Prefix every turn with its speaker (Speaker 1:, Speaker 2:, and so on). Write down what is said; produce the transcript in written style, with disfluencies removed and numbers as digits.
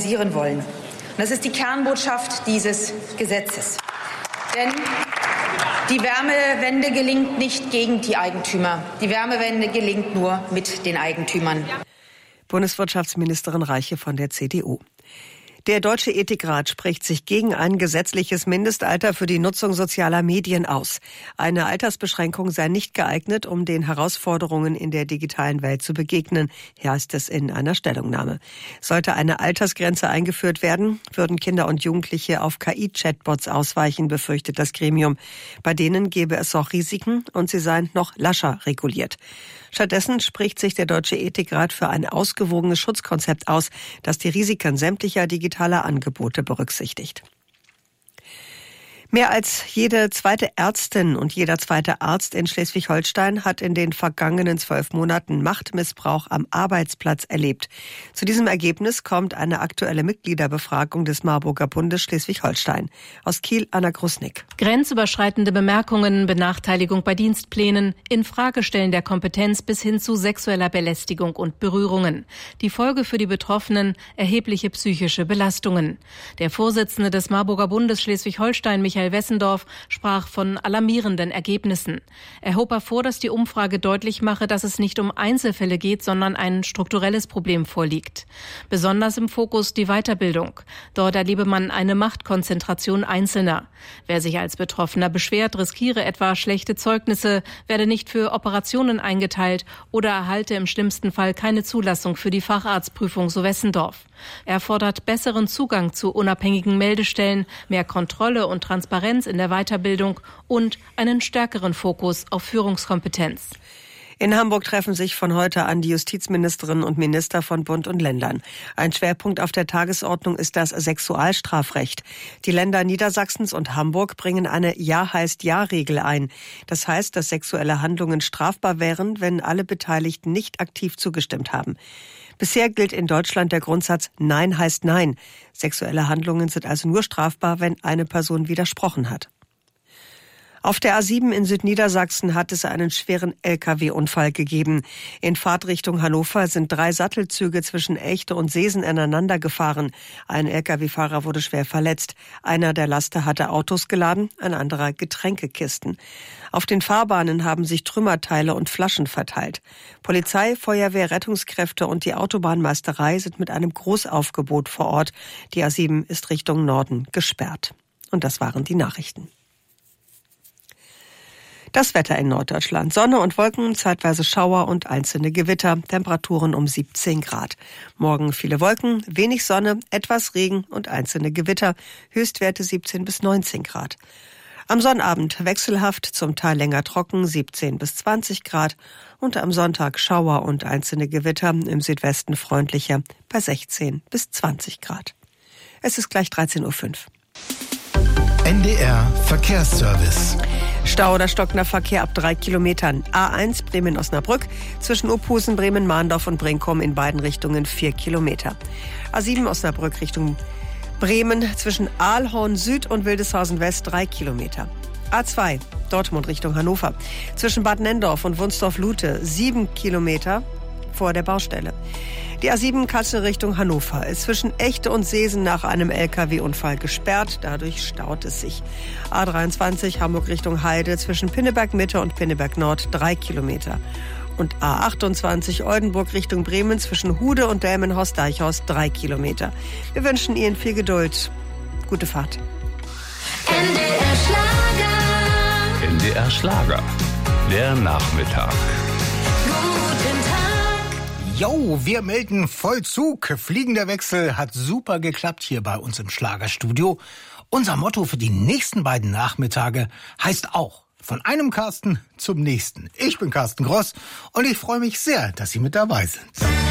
Speaker 1: realisieren wollen. Und das ist die Kernbotschaft dieses Gesetzes. Denn die Wärmewende gelingt nicht gegen die Eigentümer. Die Wärmewende gelingt nur mit den Eigentümern.
Speaker 2: Bundeswirtschaftsministerin Reiche von der CDU. Der Deutsche Ethikrat spricht sich gegen ein gesetzliches Mindestalter für die Nutzung sozialer Medien aus. Eine Altersbeschränkung sei nicht geeignet, um den Herausforderungen in der digitalen Welt zu begegnen, heißt es in einer Stellungnahme. Sollte eine Altersgrenze eingeführt werden, würden Kinder und Jugendliche auf KI-Chatbots ausweichen, befürchtet das Gremium. Bei denen gäbe es auch Risiken und sie seien noch lascher reguliert. Stattdessen spricht sich der Deutsche Ethikrat für ein ausgewogenes Schutzkonzept aus, das die Risiken sämtlicher digitaler Angebote berücksichtigt. Mehr als jede zweite Ärztin und jeder zweite Arzt in Schleswig-Holstein hat in den vergangenen 12 Monaten Machtmissbrauch am Arbeitsplatz erlebt. Zu diesem Ergebnis kommt eine aktuelle Mitgliederbefragung des Marburger Bundes Schleswig-Holstein. Aus Kiel, Anna Grusnick.
Speaker 3: Grenzüberschreitende Bemerkungen, Benachteiligung bei Dienstplänen, Infragestellen der Kompetenz bis hin zu sexueller Belästigung und Berührungen. Die Folge für die Betroffenen: erhebliche psychische Belastungen. Der Vorsitzende des Marburger Bundes Schleswig-Holstein, Michael Wessendorf, sprach von alarmierenden Ergebnissen. Er hob hervor, dass die Umfrage deutlich mache, dass es nicht um Einzelfälle geht, sondern ein strukturelles Problem vorliegt. Besonders im Fokus die Weiterbildung. Dort erlebe man eine Machtkonzentration Einzelner. Wer sich als Betroffener beschwert, riskiere etwa schlechte Zeugnisse, werde nicht für Operationen eingeteilt oder erhalte im schlimmsten Fall keine Zulassung für die Facharztprüfung, so Wessendorf. Er fordert besseren Zugang zu unabhängigen Meldestellen, mehr Kontrolle und Transparenz in der Weiterbildung und einen stärkeren Fokus auf Führungskompetenz.
Speaker 2: In Hamburg treffen sich von heute an die Justizministerinnen und Minister von Bund und Ländern. Ein Schwerpunkt auf der Tagesordnung ist das Sexualstrafrecht. Die Länder Niedersachsens und Hamburg bringen eine Ja-heißt-Ja-Regel ein. Das heißt, dass sexuelle Handlungen strafbar wären, wenn alle Beteiligten nicht aktiv zugestimmt haben. Bisher gilt in Deutschland der Grundsatz Nein heißt Nein. Sexuelle Handlungen sind also nur strafbar, wenn eine Person widersprochen hat. Auf der A7 in Südniedersachsen hat es einen schweren Lkw-Unfall gegeben. In Fahrtrichtung Hannover sind 3 Sattelzüge zwischen Echte und Seesen aneinander gefahren. Ein Lkw-Fahrer wurde schwer verletzt. Einer der Laster hatte Autos geladen, ein anderer Getränkekisten. Auf den Fahrbahnen haben sich Trümmerteile und Flaschen verteilt. Polizei, Feuerwehr, Rettungskräfte und die Autobahnmeisterei sind mit einem Großaufgebot vor Ort. Die A7 ist Richtung Norden gesperrt. Und das waren die Nachrichten. Das Wetter in Norddeutschland. Sonne und Wolken, zeitweise Schauer und einzelne Gewitter. Temperaturen um 17 Grad. Morgen viele Wolken, wenig Sonne, etwas Regen und einzelne Gewitter. Höchstwerte 17 bis 19 Grad. Am Sonnabend wechselhaft, zum Teil länger trocken, 17 bis 20 Grad. Und am Sonntag Schauer und einzelne Gewitter, im Südwesten freundlicher, bei 16 bis 20 Grad. Es ist gleich 13.05 Uhr.
Speaker 4: NDR Verkehrsservice.
Speaker 2: Stau oder stockender Verkehr ab 3 Kilometern. A1 Bremen-Osnabrück zwischen Opusen, Bremen-Mahndorf und Brinkum in beiden Richtungen 4 Kilometer. A7 Osnabrück Richtung Bremen zwischen Aalhorn Süd und Wildeshausen West 3 Kilometer. A2 Dortmund Richtung Hannover zwischen Bad Nenndorf und Wunsdorf-Lute 7 Kilometer vor der Baustelle. Die A7 Kassel Richtung Hannover ist zwischen Echte und Seesen nach einem Lkw-Unfall gesperrt. Dadurch staut es sich. A23 Hamburg Richtung Heide zwischen Pinneberg Mitte und Pinneberg Nord 3 Kilometer. Und A28 Oldenburg Richtung Bremen zwischen Hude und Delmenhorst-Deichhaus 3 Kilometer. Wir wünschen Ihnen viel Geduld. Gute Fahrt.
Speaker 5: NDR Schlager.
Speaker 6: NDR Schlager. Der Nachmittag.
Speaker 4: Jo, wir melden Vollzug. Fliegender Wechsel hat super geklappt hier bei uns im Schlagerstudio. Unser Motto für die nächsten beiden Nachmittage heißt auch: von einem Carsten zum nächsten. Ich bin Carsten Gross und ich freue mich sehr, dass Sie mit dabei sind.